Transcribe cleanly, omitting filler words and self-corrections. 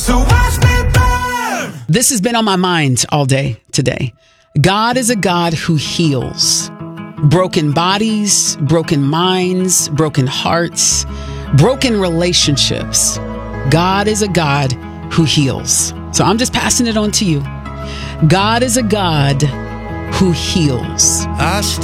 So watch me burn. This has been on my mind all day today. God is a God who heals broken bodies, broken minds, broken hearts, broken relationships. God is a God who heals. So I'm just passing it on to you. God is a God who heals. I